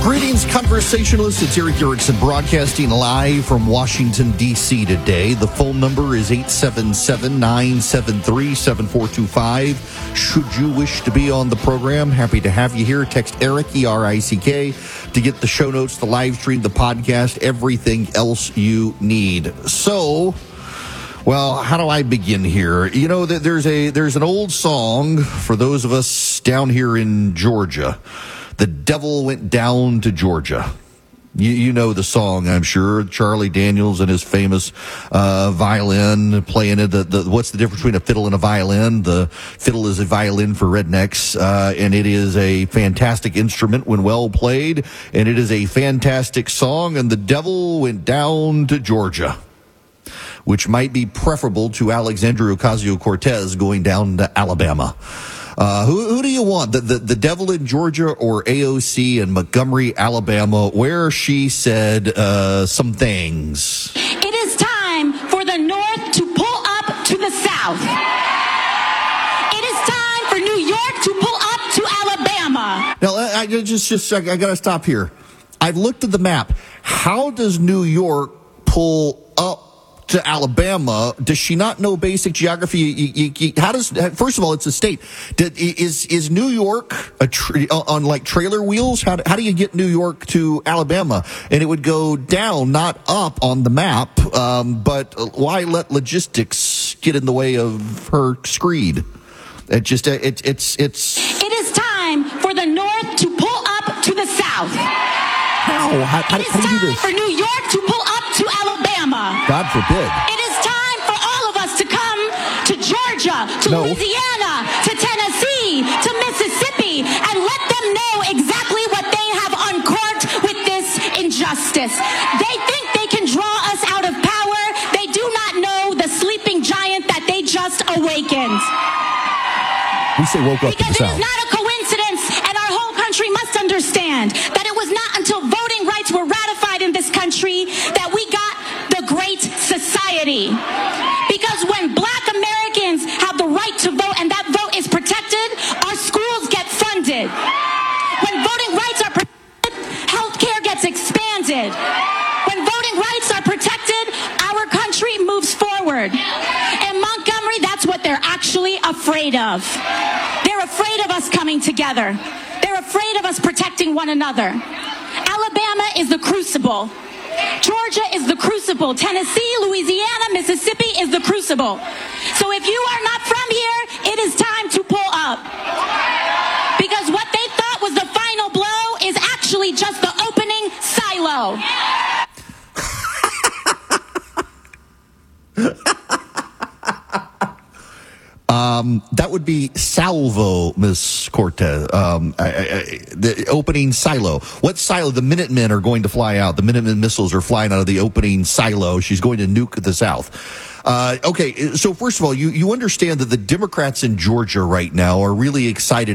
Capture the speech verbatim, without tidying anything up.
Greetings, conversationalists. It's Eric Erickson broadcasting live from Washington, D C today. The phone number is eight seven seven, nine seven three, seven four two five. Should you wish to be on the program, happy to have you here. Text Eric, E R I C K, to get the show notes, the live stream, the podcast, everything else you need. So, well, how do I begin here? You know, there's a there's an old song for those of us down here in Georgia. The Devil Went Down to Georgia. You, you know the song, I'm sure. Charlie Daniels and his famous uh, violin playing it. The, the, what's the difference between a fiddle and a violin? The fiddle is a violin for rednecks, uh, and it is a fantastic instrument when well played, and it is a fantastic song, and the devil went down to Georgia, which might be preferable to Alexandria Ocasio-Cortez going down to Alabama. Uh, who, who do you want? The, the, the devil in Georgia or A O C in Montgomery, Alabama, where she said uh, some things? It is time for the North to pull up to the South. It is time for New York to pull up to Alabama. Now, I, I just, just, I, I got to stop here. I've looked at the map. How does New York pull up to Alabama? Does she not know basic geography? You, you, you, how does, first of all, it's a state. Did, is is New York a tra- on like trailer wheels? How do, how do you get New York to Alabama? And it would go down, not up on the map. Um, but why let logistics get in the way of her screed? It just it, it's it's. It is time for the North to pull up to the South. How? How, how, it is how do you do time this? for New York to pull up to Alabama. God forbid. It is time for all of us to come to Georgia, to No. Louisiana, to Tennessee, to Mississippi, and let them know exactly what they have uncorked with this injustice. They think they can draw us out of power. They do not know the sleeping giant that they just awakened. We say woke up Because to it the is South. not a coincidence, and our whole country must understand that it was not until voting rights were ratified in this country that we got the Great Society. Because when black Americans have the right to vote and that vote is protected, our schools get funded. When voting rights are protected, healthcare gets expanded. When voting rights are protected, our country moves forward. In Montgomery, that's what they're actually afraid of. They're afraid of us coming together. They're afraid of us protecting one another. Alabama is the crucible. Georgia is the crucible. Tennessee, Louisiana, Mississippi is the crucible. So if you are not from here, it is time to pull up. Because what they thought was the final blow is actually just the opening silo. Um, that would be salvo, Miss Cortez. Um, I, I, I, the opening silo. What silo? The Minutemen are going to fly out. The Minutemen missiles are flying out of the opening silo. She's going to nuke the South. Uh, okay, so first of all, you, you understand that the Democrats in Georgia right now are really excited